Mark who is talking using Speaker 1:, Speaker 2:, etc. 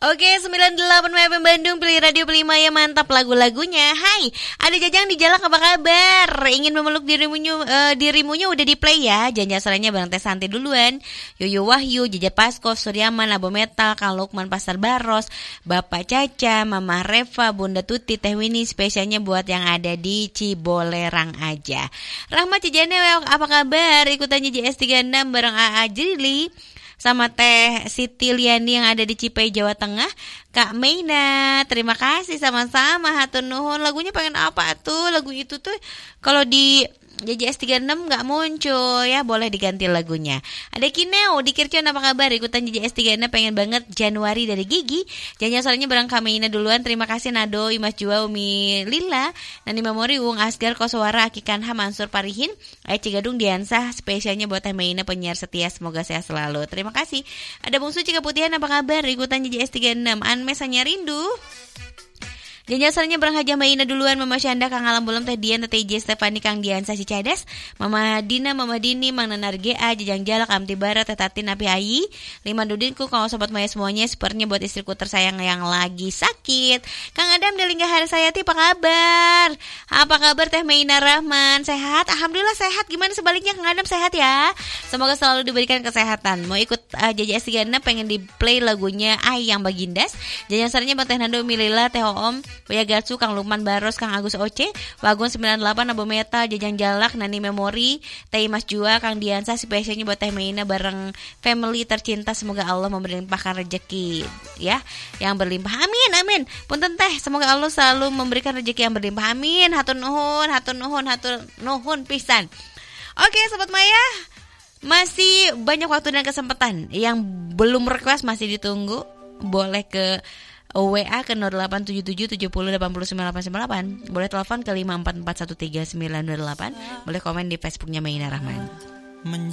Speaker 1: Oke, 98 FM Bandung, pilih radio, pilih Maya, mantap lagu-lagunya. Hai, ada Jajang di Jalak, apa kabar? Ingin memeluk dirimunya udah di play ya. Jangan-jangannya Bang Teh Santi duluan, Yoyo Wahyu, Jaja Paskov, Suryaman, Abo Metal, Kang Lukman Pasar Baros, Bapak Caca, Mama Reva, Bunda Tuti, Teh Winnie, spesialnya buat yang ada di Cibolerang aja. Rahmat Cijane, apa kabar? Ikutan JS36 bareng AA Jili sama Teh Siti Liani yang ada di Cipay, Jawa Tengah. Kak Meina, terima kasih sama-sama. Hatur nuhun. Lagunya pengen apa tuh? Lagu itu tuh kalau di JJS36 gak muncul ya, boleh diganti lagunya. Ada Kineo di Kircon, apa kabar? Ikutan JJS36 pengen banget Januari dari Gigi. Jangan soalnya bareng Kameina duluan. Terima kasih Nado, Imas Jua, Umi Lila, Nani Memori, Wung Asgar, Koswara, Akikanha, Mansur Parihin, Cigadung, Diansah, spesialnya buat Kameina penyiar setia, semoga sehat selalu. Terima kasih. Ada Bung Suci Keputihan, apa kabar? Ikutan JJS36. Anmes hanya rindu. Jangan bareng Hajah Maina duluan, Mama Syanda, Kang Alam Bulam, Teh Dian, Teh J, Stefani, Kang Dian, Sasi Cadas, Mama Dina, Mama Dini, Mang Nanar GA, Jajang Jalak, Amti Barat, Teh Tatin, Api Ayi, Lima Dudinku, Kang Sobat Maya semuanya, sepertinya buat istriku tersayang yang lagi sakit. Kang Adam dari Linggahar Sayati, apa kabar? Apa kabar Teh Maina Rahman? Sehat? Alhamdulillah sehat. Gimana sebaliknya, Kang Adam sehat ya? Semoga selalu diberikan kesehatan. Mau ikut JJS 36 pengen di play lagunya Ayang Bagindas. Jangan buat Teh Nando, Milila, Teh Om, Boya Gatsu, Kang Lukman Baros, Kang Agus Oce, Wagun 98, Abo Meta, Jajang Jalak, Nani Memori, Teh Mas Jua, Kang Diansa, spesialnya buat Teh Meina bareng family tercinta. Semoga Allah memberikan rezeki ya, yang berlimpah. Amin, amin. Punten Teh, semoga Allah selalu memberikan rezeki yang berlimpah. Amin. Hatur nuhun, hatur nuhun, hatur nuhun pisan. Oke, Sobat Maya, masih banyak waktu dan kesempatan. Yang belum request masih ditunggu. Boleh ke WA ke 087770809898. Boleh telepon ke 544133928. Boleh komen di Facebooknya Maina Rahman.